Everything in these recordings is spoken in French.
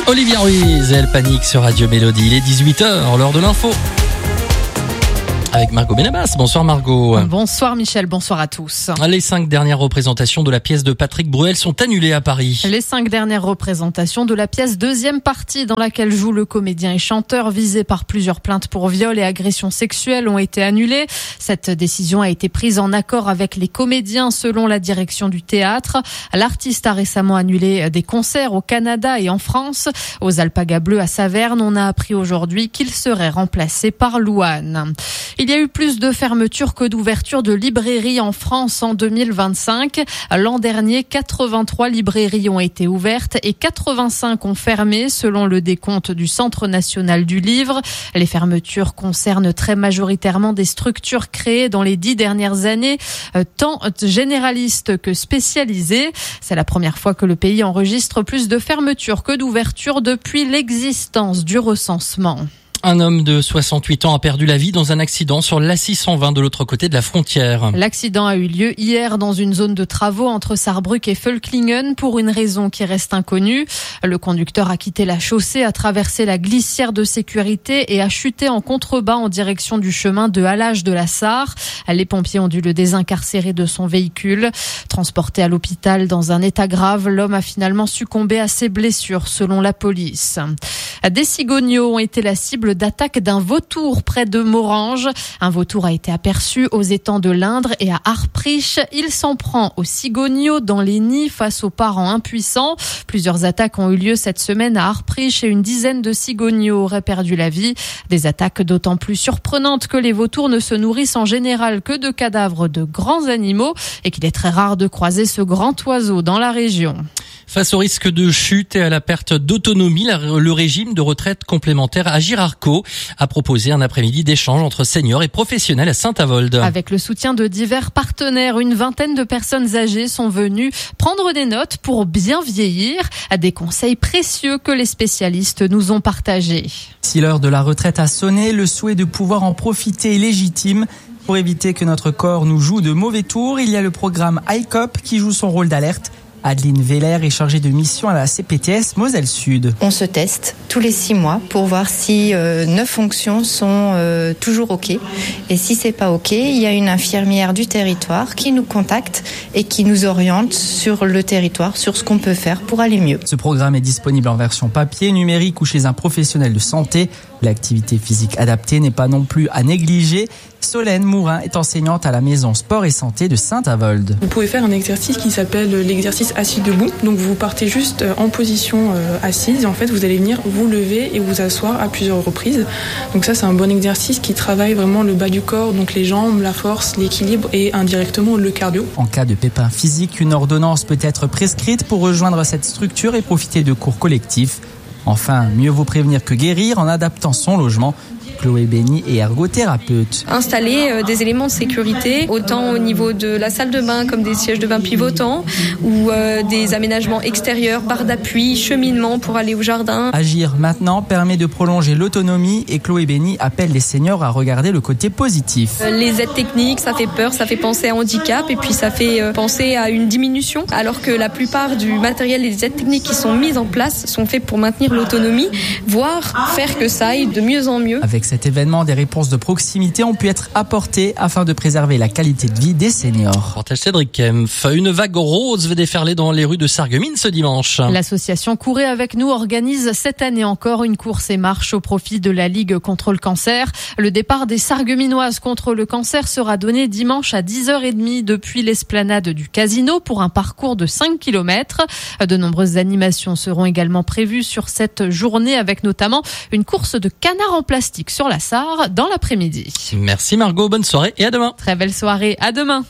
Olivia Ruiz, elle panique sur Radio Mélodie. Il est 18h, l'heure de l'info. Avec Margot Benabas. Bonsoir Margot. Bonsoir Michel, bonsoir à tous. Les 5 dernières représentations de la pièce de Patrick Bruel sont annulées à Paris. Les 5 dernières représentations de la pièce deuxième partie dans laquelle joue le comédien et chanteur visé par plusieurs plaintes pour viol et agression sexuelle ont été annulées. Cette décision a été prise en accord avec les comédiens selon la direction du théâtre. L'artiste a récemment annulé des concerts au Canada et en France. Aux Alpagas Bleus à Saverne, on a appris aujourd'hui qu'il serait remplacé par Louane. Il y a eu plus de fermetures que d'ouvertures de librairies en France en 2025. L'an dernier, 83 librairies ont été ouvertes et 85 ont fermé selon le décompte du Centre national du livre. Les fermetures concernent très majoritairement des structures créées dans les 10 dernières années, tant généralistes que spécialisées. C'est la première fois que le pays enregistre plus de fermetures que d'ouvertures depuis l'existence du recensement. Un homme de 68 ans a perdu la vie dans un accident sur l'A620 de l'autre côté de la frontière. L'accident a eu lieu hier dans une zone de travaux entre Saarbrück et Völklingen pour une raison qui reste inconnue. Le conducteur a quitté la chaussée, a traversé la glissière de sécurité et a chuté en contrebas en direction du chemin de halage de la Sarre. Les pompiers ont dû le désincarcérer de son véhicule. Transporté à l'hôpital dans un état grave, l'homme a finalement succombé à ses blessures selon la police. Des cigogneaux ont été la cible d'attaque d'un vautour près de Morhange. Un vautour a été aperçu aux étangs de l'Indre et à Harprich. Il s'en prend aux cigogneaux dans les nids face aux parents impuissants. Plusieurs attaques ont eu lieu cette semaine à Harprich et une dizaine de cigogneaux auraient perdu la vie. Des attaques d'autant plus surprenantes que les vautours ne se nourrissent en général que de cadavres de grands animaux et qu'il est très rare de croiser ce grand oiseau dans la région. Face au risque de chute et à la perte d'autonomie, le régime de retraite complémentaire Agirc-Arrco a proposé un après-midi d'échange entre seniors et professionnels à Saint-Avold. Avec le soutien de divers partenaires, une vingtaine de personnes âgées sont venues prendre des notes pour bien vieillir, à des conseils précieux que les spécialistes nous ont partagés. Si l'heure de la retraite a sonné, le souhait de pouvoir en profiter est légitime. Pour éviter que notre corps nous joue de mauvais tours, il y a le programme ICOP qui joue son rôle d'alerte. Adeline Veller est chargée de mission à la CPTS Moselle Sud. On se teste tous les 6 mois pour voir si nos fonctions sont toujours OK. Et si c'est pas OK, il y a une infirmière du territoire qui nous contacte et qui nous oriente sur le territoire, sur ce qu'on peut faire pour aller mieux. Ce programme est disponible en version papier, numérique ou chez un professionnel de santé. L'activité physique adaptée n'est pas non plus à négliger. Solène Mourin est enseignante à la maison Sport et Santé de Saint-Avold. Vous pouvez faire un exercice qui s'appelle l'exercice assis debout. Donc vous partez juste en position assise et en fait vous allez venir vous lever et vous asseoir à plusieurs reprises. Donc ça c'est un bon exercice qui travaille vraiment le bas du corps, donc les jambes, la force, l'équilibre et indirectement le cardio. En cas de pépin physique, une ordonnance peut être prescrite pour rejoindre cette structure et profiter de cours collectifs. Enfin, mieux vaut prévenir que guérir en adaptant son logement. Chloé Béni est ergothérapeute. Installer des éléments de sécurité, autant au niveau de la salle de bain comme des sièges de bain pivotants ou des aménagements extérieurs, barres d'appui, cheminement pour aller au jardin. Agir maintenant permet de prolonger l'autonomie et Chloé Béni appelle les seniors à regarder le côté positif. Les aides techniques, ça fait peur, ça fait penser à handicap et puis ça fait penser à une diminution, alors que la plupart du matériel et des aides techniques qui sont mises en place sont faits pour maintenir l'autonomie, voire faire que ça aille de mieux en mieux. Avec cet événement, des réponses de proximité ont pu être apportées afin de préserver la qualité de vie des seniors. Reportage Cédric Kempf. Une vague rose va déferler dans les rues de Sarreguemines ce dimanche. L'association Courez avec nous organise cette année encore une course et marche au profit de la Ligue contre le cancer. Le départ des Sarregueminoises contre le cancer sera donné dimanche à 10h30 depuis l'esplanade du Casino pour un parcours de 5 km. De nombreuses animations seront également prévues sur cette journée avec notamment une course de canards en plastique sur la Sarre dans l'après-midi. Merci Margot, bonne soirée et à demain. Très belle soirée, à demain.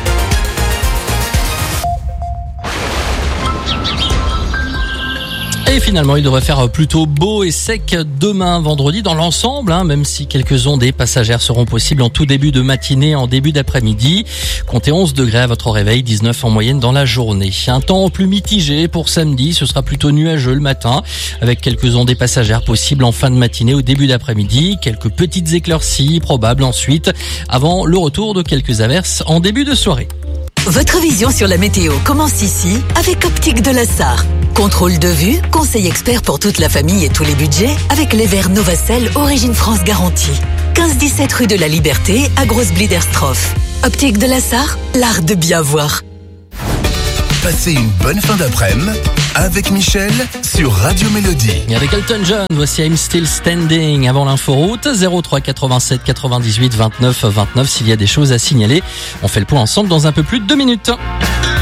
Et finalement, il devrait faire plutôt beau et sec demain, vendredi, dans l'ensemble, même si quelques ondées passagères seront possibles en tout début de matinée, en début d'après-midi. Comptez 11 degrés à votre réveil, 19 en moyenne dans la journée. Un temps plus mitigé pour samedi, ce sera plutôt nuageux le matin, avec quelques ondées passagères possibles en fin de matinée au début d'après-midi. Quelques petites éclaircies probables ensuite, avant le retour de quelques averses en début de soirée. Votre vision sur la météo commence ici avec Optique de la Sarre. Contrôle de vue, conseil expert pour toute la famille et tous les budgets avec les verres Novacell Origine France garantie. 15-17 rue de la Liberté à Grosse-Bliderstroff. Optique de la Sarre, l'art de bien voir. Passez une bonne fin d'après-midi avec Michel sur Radio Mélodie. Et avec Elton John, voici I'm Still Standing avant l'inforoute 03 87 98 29 29 s'il y a des choses à signaler. On fait le point ensemble dans un peu plus de 2 minutes.